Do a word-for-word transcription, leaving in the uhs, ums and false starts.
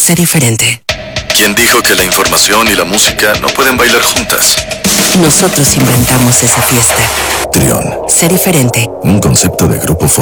Sé diferente. ¿Quién dijo que la información y la música no pueden bailar juntas? Nosotros inventamos esa fiesta. Trión. Sé diferente. Un concepto de Grupo Fórmula.